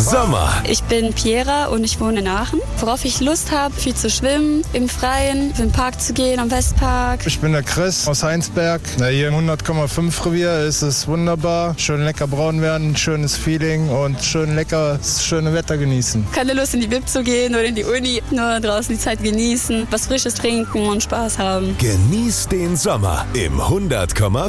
Sommer. Ich bin Piera und ich wohne in Aachen. Worauf ich Lust habe, viel zu schwimmen, im Freien, in den Park zu gehen, am Westpark. Ich bin der Chris aus Heinsberg. Hier im 100,5 Revier ist es wunderbar. Schön lecker braun werden, schönes Feeling und schön lecker das schöne Wetter genießen. Keine Lust in die Bib zu gehen oder in die Uni, nur draußen die Zeit genießen, was Frisches trinken und Spaß haben. Genieß den Sommer im 100,5.